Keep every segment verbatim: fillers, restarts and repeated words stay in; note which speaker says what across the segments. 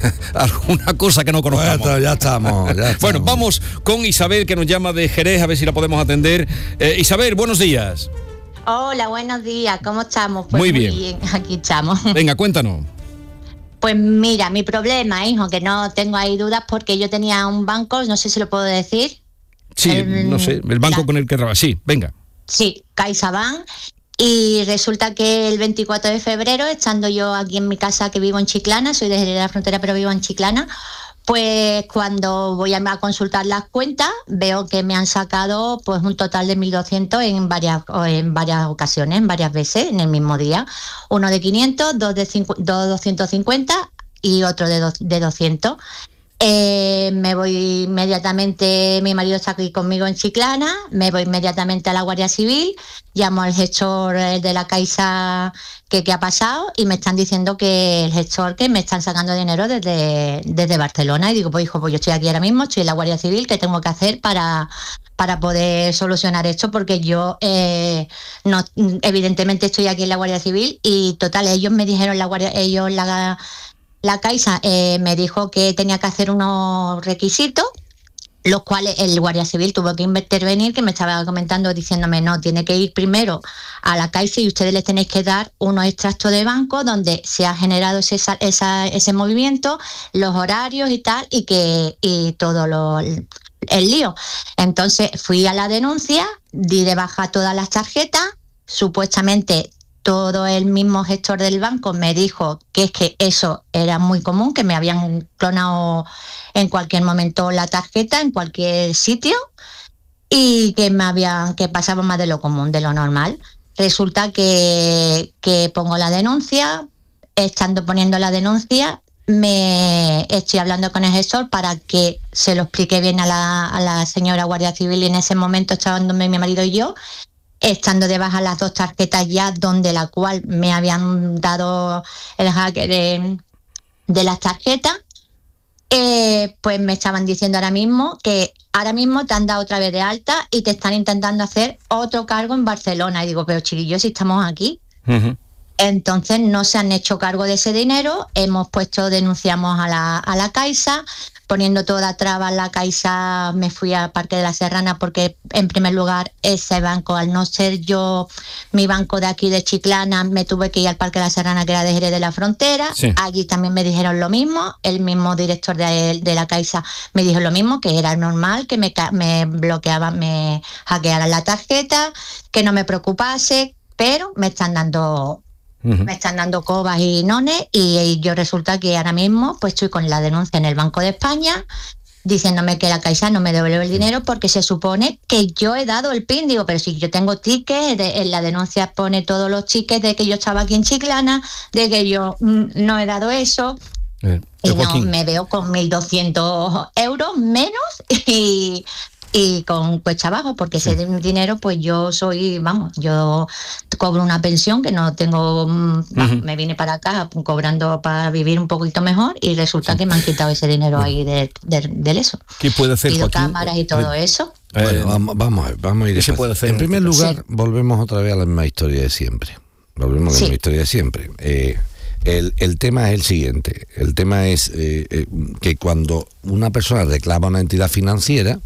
Speaker 1: alguna cosa que no conozcamos.
Speaker 2: Bueno, ya estamos, ya estamos.
Speaker 1: Bueno, vamos con Isabel, que nos llama de Jerez, a ver si la podemos atender. Eh, Isabel, buenos días.
Speaker 3: Hola, buenos días, ¿cómo estamos? Pues
Speaker 1: muy bien.
Speaker 3: Muy bien, aquí estamos.
Speaker 1: Venga, cuéntanos.
Speaker 3: Pues mira, mi problema, hijo, que no tengo ahí dudas porque yo tenía un banco, no sé si lo puedo decir.
Speaker 1: Sí,
Speaker 3: el,
Speaker 1: no sé, el banco la, con el que trabaja, sí, venga.
Speaker 3: Sí, CaixaBank, y resulta que el veinticuatro de febrero, estando yo aquí en mi casa, que vivo en Chiclana, soy de Jerez de la Frontera pero vivo en Chiclana, pues cuando voy a consultar las cuentas veo que me han sacado pues un total de mil doscientos en varias en varias ocasiones, en varias veces en el mismo día. Uno de quinientos, dos de, cincu- dos de doscientos cincuenta y otro de, do- de doscientos. Eh, me voy inmediatamente, mi marido está aquí conmigo en Chiclana, me voy inmediatamente a la Guardia Civil, llamo al gestor de la Caixa que, que ha pasado y me están diciendo que el gestor que me están sacando dinero desde, desde Barcelona, y digo, pues hijo, pues yo estoy aquí ahora mismo, estoy en la Guardia Civil, ¿qué tengo que hacer para, para poder solucionar esto? Porque yo eh, no, evidentemente estoy aquí en la Guardia Civil y total, ellos me dijeron, la Guardia, ellos la La Caixa eh, me dijo que tenía que hacer unos requisitos, los cuales el Guardia Civil tuvo que intervenir, que me estaba comentando diciéndome, no, tiene que ir primero a la Caixa y ustedes les tenéis que dar unos extractos de banco donde se ha generado ese, esa, ese movimiento, los horarios y tal, y que y todo lo, el lío. Entonces fui a la denuncia, di de baja todas las tarjetas, supuestamente todo el mismo gestor del banco me dijo que es que eso era muy común, que me habían clonado en cualquier momento la tarjeta, en cualquier sitio, y que me habían, que pasaba más de lo común, de lo normal. Resulta que, que pongo la denuncia, estando poniendo la denuncia, me estoy hablando con el gestor para que se lo explique bien a la, a la señora Guardia Civil, y en ese momento estábamos mi marido y yo, estando de baja las dos tarjetas ya, donde la cual me habían dado el hacker de, de las tarjetas, eh, pues me estaban diciendo ahora mismo que ahora mismo te han dado otra vez de alta y te están intentando hacer otro cargo en Barcelona. Y digo, pero chiquillos, si estamos aquí. Uh-huh. Entonces no se han hecho cargo de ese dinero, hemos puesto, denunciamos a la, a la Caixa, poniendo toda traba. La Caixa, me fui al Parque de la Serrana porque en primer lugar ese banco, al no ser yo mi banco de aquí de Chiclana, me tuve que ir al Parque de la Serrana, que era de Jerez de la Frontera. Sí. Allí también me dijeron lo mismo, el mismo director de, de la Caixa me dijo lo mismo, que era normal que me, me bloqueaban, me hackearan la tarjeta, que no me preocupase, pero me están dando... Uh-huh. Me están dando cobas y nones, y, y yo resulta que ahora mismo pues estoy con la denuncia en el Banco de España diciéndome que la Caixa no me devuelve el dinero porque se supone que yo he dado el PIN. Digo, pero si yo tengo tickets, de, en la denuncia pone todos los tickets de que yo estaba aquí en Chiclana, de que yo mm, no he dado eso. Eh, y no, me veo con mil doscientos euros menos y... y con cuesta abajo, porque sí. Ese dinero, pues yo soy, vamos, yo cobro una pensión que no tengo, uh-huh. me vine para acá cobrando para vivir un poquito mejor, y resulta sí. que me han quitado ese dinero uh-huh. ahí de, de, de eso.
Speaker 1: ¿Qué puede hacer?
Speaker 3: Pido cámaras y todo eh, eso.
Speaker 2: Bueno, vamos, vamos a ver, vamos a ir.
Speaker 1: ¿Qué se puede hacer?
Speaker 2: En primer lugar, sí. volvemos otra vez a la misma historia de siempre. Volvemos a la sí. misma historia de siempre. Eh, El, el tema es el siguiente. El tema es eh, eh, que cuando una persona reclama a una entidad financiera,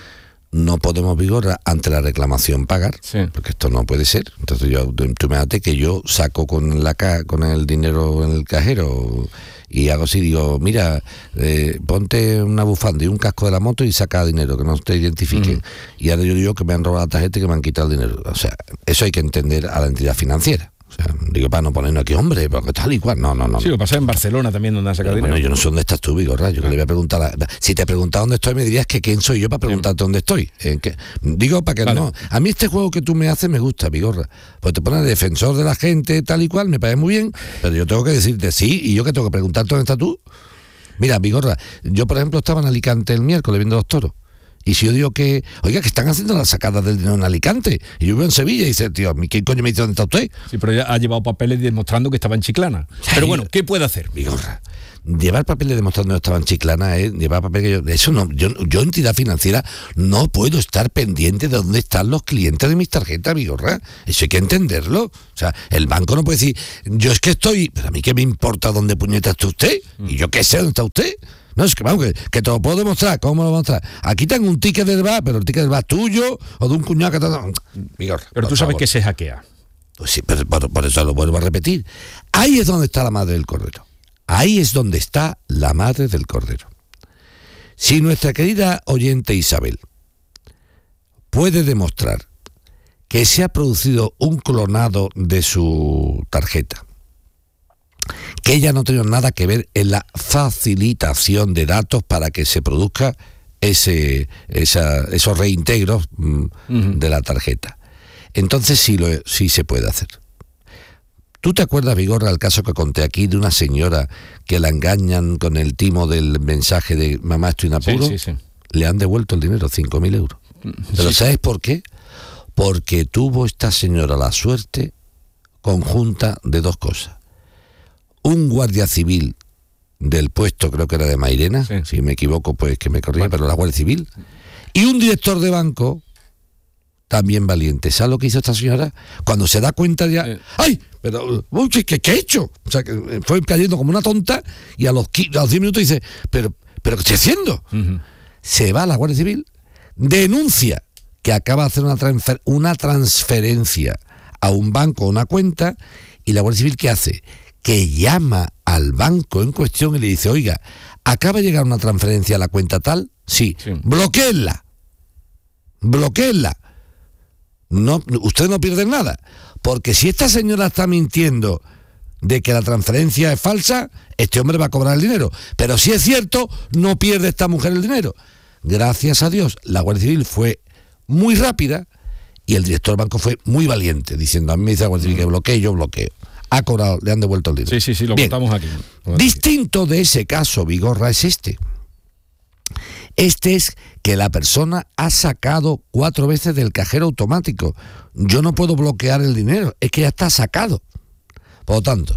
Speaker 2: no podemos, Vigorra, ante la reclamación pagar, sí. porque esto no puede ser. Entonces yo, tú imagínate que yo saco con la ca- con el dinero en el cajero y hago así, digo, mira, eh, ponte una bufanda y un casco de la moto y saca dinero, que no te identifiquen. Uh-huh. Y ahora yo digo que me han robado la tarjeta y que me han quitado el dinero. O sea, eso hay que entender a la entidad financiera. O sea, digo, para no ponernos aquí, hombre, porque tal y cual. No, no, no.
Speaker 1: Sí, lo pasé en Barcelona también, donde han sacado
Speaker 2: dinero. Bueno, yo no sé dónde estás tú, Vigorra. Yo ah. que le voy a preguntar. A, si te preguntaba dónde estoy, me dirías que quién soy yo para preguntarte sí. dónde estoy. ¿En qué? Digo, para que vale. no. A mí este juego que tú me haces me gusta, Vigorra. Pues te pones defensor de la gente, tal y cual, me parece muy bien. Pero yo tengo que decirte sí, y yo que tengo que preguntarte dónde estás tú. Mira, Vigorra, yo por ejemplo estaba en Alicante el miércoles viendo los toros. Y si yo digo que, oiga, que están haciendo las sacadas del dinero en Alicante, y yo vivo en Sevilla, y dice, tío, ¿qué coño me dice dónde está usted?
Speaker 1: Sí, pero ya ha llevado papeles demostrando que estaba en Chiclana. Pero bueno, ¿qué puede hacer?
Speaker 2: Vigorra, llevar papeles demostrando que no estaba en Chiclana es llevar papeles que yo, eso no, yo, yo entidad financiera no puedo estar pendiente de dónde están los clientes de mis tarjetas, Vigorra. Eso hay que entenderlo. O sea, el banco no puede decir, yo es que estoy, pero a mí qué me importa dónde puñeta está usted, y yo qué sé dónde está usted. No, es que vamos, que, que te lo puedo demostrar. ¿Cómo lo voy a mostrar? Aquí tengo un ticket del V A, pero el ticket del V A es tuyo o de un cuñado que te... Vigorra,
Speaker 1: pero tú sabes favor. Que se hackea.
Speaker 2: Pues sí, pero por, por eso lo vuelvo a repetir. Ahí es donde está la madre del cordero. Ahí es donde está la madre del cordero. Si nuestra querida oyente Isabel puede demostrar que se ha producido un clonado de su tarjeta, que ella no ha tenido nada que ver en la facilitación de datos para que se produzca ese, esa, esos reintegros mm, uh-huh. de la tarjeta, entonces sí, lo, sí se puede hacer. ¿Tú te acuerdas, Vigorra, el caso que conté aquí de una señora que la engañan con el timo del mensaje de mamá estoy en apuro?
Speaker 1: Sí, sí, sí.
Speaker 2: Le han devuelto el dinero, cinco mil euros. ¿Pero sí, sabes por qué? Porque tuvo esta señora la suerte conjunta de dos cosas. Un guardia civil del puesto, creo que era de Mairena, sí. Si me equivoco, pues que me corrija, bueno. Pero la Guardia Civil, y un director de banco también valiente. ¿Sabes lo que hizo esta señora? Cuando se da cuenta ya, eh. ¡ay! Pero, uy, ¿qué, ¿qué he hecho? O sea, que fue cayendo como una tonta y a los, a los diez minutos dice, ¿pero, pero qué estoy haciendo? Uh-huh. Se va a la Guardia Civil, denuncia que acaba de hacer una, transfer, una transferencia a un banco o una cuenta, y la Guardia Civil, ¿qué hace? Que llama al banco en cuestión y le dice, oiga, ¿acaba de llegar una transferencia a la cuenta tal? Sí, sí. bloquéenla. Bloquéenla. No, usted no pierde nada, porque si esta señora está mintiendo de que la transferencia es falsa, este hombre va a cobrar el dinero. Pero si es cierto, no pierde esta mujer el dinero. Gracias a Dios, la Guardia Civil fue muy rápida y el director del banco fue muy valiente, diciendo, a mí me dice la Guardia Civil que bloquee, yo bloqueo. Ha cobrado, le han devuelto el dinero.
Speaker 1: Sí, sí, sí, lo contamos aquí.
Speaker 2: Distinto de ese caso, Vigorra, es este. Este es que la persona ha sacado cuatro veces del cajero automático. Yo no puedo bloquear el dinero, es que ya está sacado. Por lo tanto,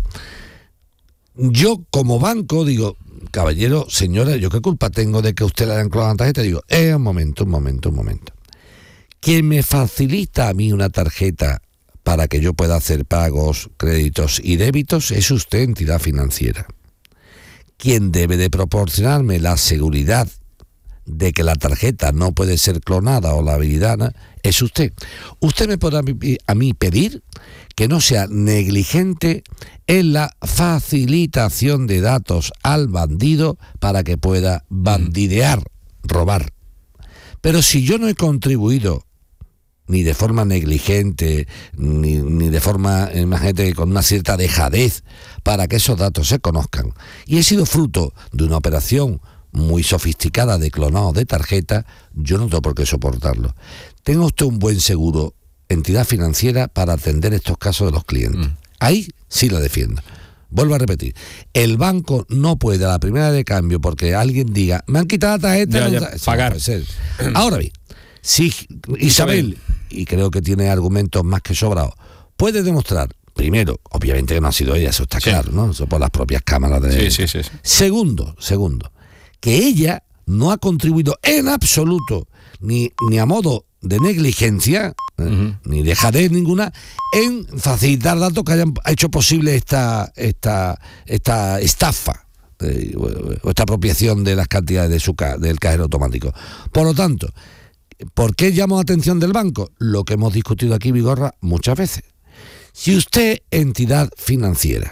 Speaker 2: yo como banco digo, caballero, señora, ¿yo qué culpa tengo de que usted le hayan clonado la tarjeta? Digo, eh, un momento, un momento, un momento. Quien me facilita a mí una tarjeta para que yo pueda hacer pagos, créditos y débitos es usted, entidad financiera. Quien debe de proporcionarme la seguridad de que la tarjeta no puede ser clonada o la habilidad es usted. Usted me podrá a mí pedir que no sea negligente en la facilitación de datos al bandido para que pueda bandidear, robar. Pero si yo no he contribuido ni de forma negligente, ni, ni de forma, imagínate, con una cierta dejadez para que esos datos se conozcan, y he sido fruto de una operación muy sofisticada de clonado de tarjeta, yo no tengo por qué soportarlo. Tenga usted un buen seguro, entidad financiera, para atender estos casos de los clientes. Mm. Ahí sí la defiendo. Vuelvo a repetir, el banco no puede a la primera de cambio porque alguien diga, me han quitado la tarjeta,
Speaker 1: ya, ya,
Speaker 2: no,
Speaker 1: pagar.
Speaker 2: No puede ser. Ahora bien, si Isabel, y creo que tiene argumentos más que sobrados, puede demostrar, primero, obviamente que no ha sido ella, eso está sí. claro, ¿no? Eso por las propias cámaras de...
Speaker 1: Sí, sí, sí, sí.
Speaker 2: Segundo, segundo, que ella no ha contribuido en absoluto, ni, ni a modo de negligencia, uh-huh. eh, ni dejadez ninguna, en facilitar datos que hayan hecho posible esta, esta, esta estafa, eh, o esta apropiación de las cantidades de su ca- del cajero automático. Por lo tanto, ¿por qué llamo la atención del banco? Lo que hemos discutido aquí, Vigorra, muchas veces. Si usted, entidad financiera,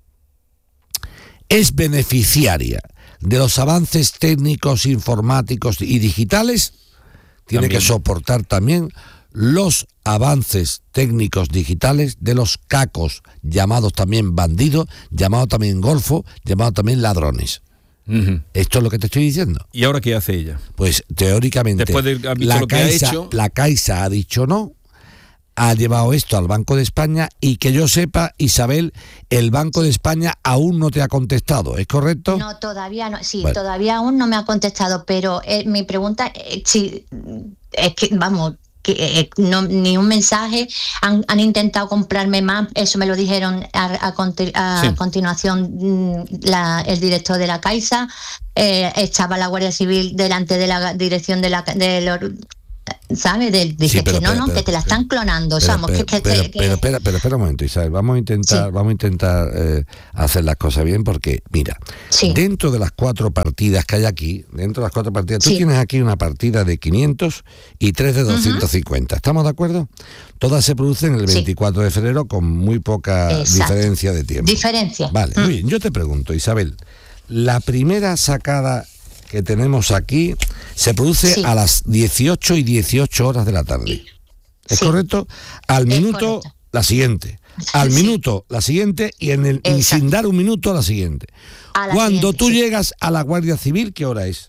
Speaker 2: es beneficiaria de los avances técnicos, informáticos y digitales, tiene también que soportar también los avances técnicos digitales de los cacos, llamados también bandidos, llamados también golfos, llamados también ladrones. Uh-huh. Esto es lo que te estoy diciendo.
Speaker 1: ¿Y ahora qué hace ella?
Speaker 2: Pues teóricamente
Speaker 1: después de haber visto
Speaker 2: la,
Speaker 1: lo que
Speaker 2: Caixa,
Speaker 1: ha hecho...
Speaker 2: la Caixa ha dicho no, ha llevado esto al Banco de España y que yo sepa, Isabel, el Banco de España aún no te ha contestado, ¿es correcto?
Speaker 3: No, todavía no, sí,
Speaker 2: bueno.
Speaker 3: todavía aún no me ha contestado, pero eh, mi pregunta, eh, si, es que, vamos, que eh, no, ni un mensaje, han, han intentado comprarme más, eso me lo dijeron a, a, a sí. continuación la, el director de la Caixa, eh, estaba la Guardia Civil delante de la dirección de la... De los, ¿sabes? De, dice sí, pero, que no, pero, no, pero, que te la están clonando,
Speaker 2: pero,
Speaker 3: ¿sabes?
Speaker 2: Pero,
Speaker 3: que,
Speaker 2: pero,
Speaker 3: que,
Speaker 2: pero, espera, pero espera un momento, Isabel, vamos a intentar, sí. vamos a intentar eh, hacer las cosas bien, porque mira, sí. dentro de las cuatro partidas que hay aquí, dentro de las cuatro partidas, tú sí. tienes aquí una partida de quinientos y tres de doscientos cincuenta, uh-huh. ¿estamos de acuerdo? Todas se producen el veinticuatro sí. de febrero con muy poca Exacto. diferencia de tiempo.
Speaker 3: Diferencia.
Speaker 2: Vale, mm. muy bien, yo te pregunto, Isabel, la primera sacada que tenemos aquí se produce sí. a las dieciocho y dieciocho horas de la tarde. ¿Es sí. correcto? Al minuto correcto. la siguiente. Al sí. minuto la siguiente y, en el, y sin dar un minuto la siguiente. A la Cuando siguiente, tú sí. llegas a la Guardia Civil, ¿qué hora es?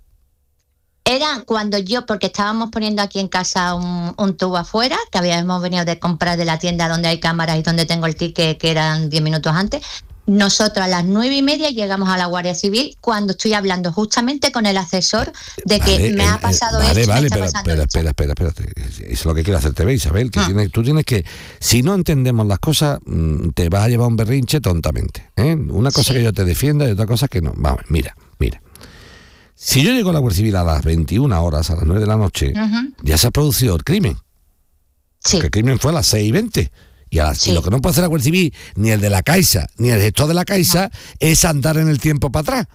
Speaker 3: Era cuando yo, porque estábamos poniendo aquí en casa un, un tubo afuera, que habíamos venido de comprar de la tienda donde hay cámaras y donde tengo el ticket, que eran diez minutos antes. Nosotros a las nueve y media llegamos a la Guardia Civil cuando estoy hablando justamente con el asesor de que vale, me eh, ha pasado
Speaker 2: vale,
Speaker 3: esto.
Speaker 2: Vale,
Speaker 3: me
Speaker 2: vale,
Speaker 3: está
Speaker 2: espera, espera, espera, espera, espera. Es lo que quiero hacerte ver, Isabel, que ah. tienes, tú tienes que, si no entendemos las cosas, te vas a llevar un berrinche tontamente. ¿eh? Una cosa sí. que yo te defienda y otra cosa que no. Vamos, mira, mira. Si yo llego a la Guardia Civil a las veintiuna horas, a las nueve de la noche, uh-huh. ya se ha producido el crimen. Sí. Porque el crimen fue a las seis y veinte. Y, a, sí. y lo que no puede hacer la Guardia Civil, ni el de la Caixa, ni el gestor de la Caixa, no. es andar en el tiempo para atrás.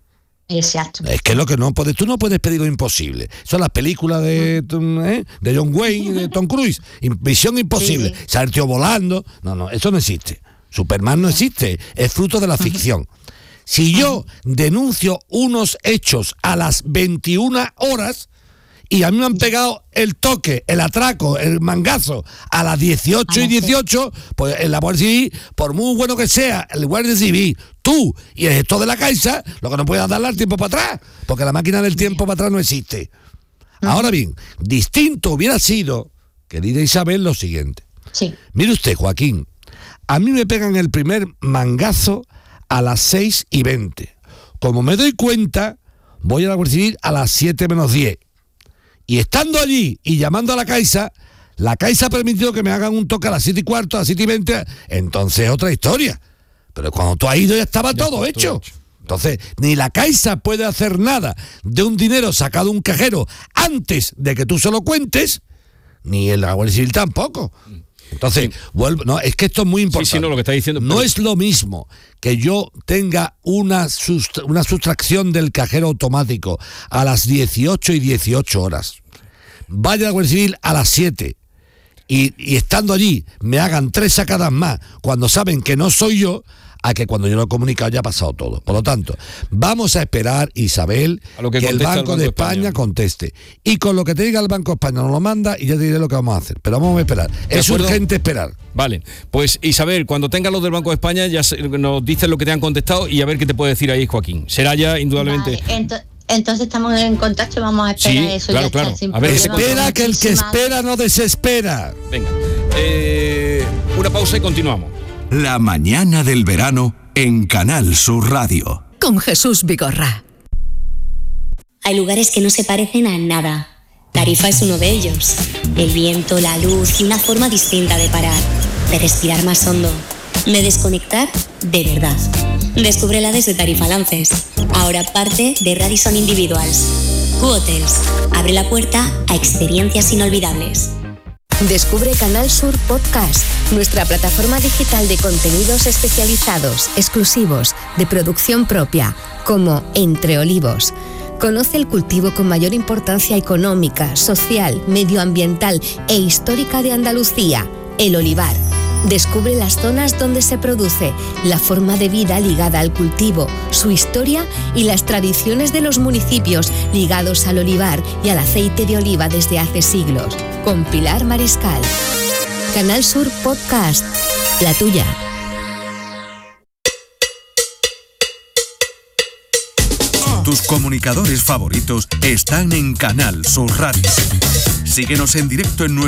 Speaker 3: Exacto.
Speaker 2: Es que lo que no puedes, tú no puedes pedir lo imposible. Son las películas de, ¿eh? de John Wayne y de Tom Cruise. Misión imposible. Sí, sí. Sale el tío volando. No, no, eso no existe. Superman no existe. Es fruto de la ficción. Si yo denuncio unos hechos a las veintiuna horas y a mí me han pegado el toque, el atraco, el mangazo a las dieciocho y dieciocho, pues en la Guardia Civil, por muy bueno que sea el Guardia Civil, tú y el gestor de la Caixa, lo que no puedes darle al tiempo para atrás, porque la máquina del tiempo para atrás no existe. Ahora bien, distinto hubiera sido, querida Isabel, lo siguiente.
Speaker 3: Sí.
Speaker 2: Mire usted, Joaquín, a mí me pegan el primer mangazo a las seis y veinte. Como me doy cuenta, voy a la Guardia Civil a las siete menos diez. Y estando allí y llamando a la Caixa, la Caixa ha permitido que me hagan un toque a las siete y cuarto, a las siete y veinte, entonces otra historia. Pero cuando tú has ido ya estaba ya todo, hecho. todo hecho. Entonces, ni la Caixa puede hacer nada de un dinero sacado de un cajero antes de que tú se lo cuentes, ni el Guardia Civil tampoco. Entonces, sí. vuelvo, no, es que esto es muy importante.
Speaker 1: Sí, sí, no, lo que está diciendo,
Speaker 2: no pero... es lo mismo que yo tenga una, sustra- una sustracción del cajero automático a las dieciocho y dieciocho horas. Vaya a la Guardia Civil a las siete y, y estando allí me hagan tres sacadas más cuando saben que no soy yo, a que cuando yo lo he comunicado ya ha pasado todo. Por lo tanto, vamos a esperar, Isabel, a lo que, que el Banco, el Banco de España, España conteste. Y con lo que te diga el Banco de España nos lo manda y ya te diré lo que vamos a hacer. Pero vamos a esperar. Es acuerdo? urgente esperar.
Speaker 1: Vale, pues Isabel, cuando tengas los del Banco de España ya se, nos dices lo que te han contestado y a ver qué te puede decir ahí Joaquín. Será ya indudablemente...
Speaker 3: Vale, ento- entonces estamos en contacto y vamos a esperar
Speaker 1: sí,
Speaker 3: eso.
Speaker 1: Claro,
Speaker 3: ya
Speaker 1: claro.
Speaker 3: Está,
Speaker 1: a ver,
Speaker 2: espera que el que espera no desespera.
Speaker 1: Venga, eh, una pausa y continuamos.
Speaker 4: La mañana del verano en Canal Sur Radio.
Speaker 5: Con Jesús Vigorra.
Speaker 6: Hay lugares que no se parecen a nada. Tarifa es uno de ellos. El viento, la luz y una forma distinta de parar, de respirar más hondo, de desconectar de verdad. Descúbrela desde Tarifa Lances. Ahora parte de Radisson Individuals. Q-Hotels. Abre la puerta a experiencias inolvidables.
Speaker 5: Descubre Canal Sur Podcast, nuestra plataforma digital de contenidos especializados, exclusivos, de producción propia, como Entre Olivos. Conoce el cultivo con mayor importancia económica, social, medioambiental e histórica de Andalucía, el olivar. Descubre las zonas donde se produce, la forma de vida ligada al cultivo, su historia y las tradiciones de los municipios ligados al olivar y al aceite de oliva desde hace siglos. Con Pilar Mariscal. Canal Sur Podcast, la tuya.
Speaker 4: Tus comunicadores favoritos están en Canal Sur Radio. Síguenos en directo en nuestro